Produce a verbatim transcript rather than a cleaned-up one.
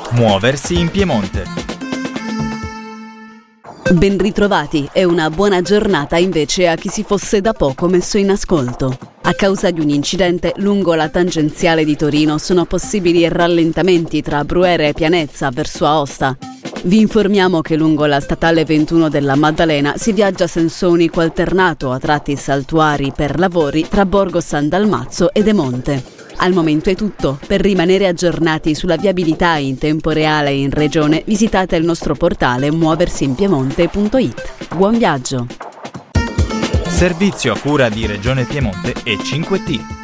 Muoversi in Piemonte. Ben ritrovati e una buona giornata invece a chi si fosse da poco messo in ascolto. A causa di un incidente lungo la tangenziale di Torino sono possibili rallentamenti tra Brugheria e Pianezza verso Aosta. Vi informiamo che lungo la statale ventuno della Maddalena si viaggia a senso unico alternato a tratti saltuari per lavori tra Borgo San Dalmazzo e Demonte. Al momento è tutto. Per rimanere aggiornati sulla viabilità in tempo reale in regione, visitate il nostro portale muoversinpiemonte punto it. Buon viaggio! Servizio a cura di Regione Piemonte e cinque T.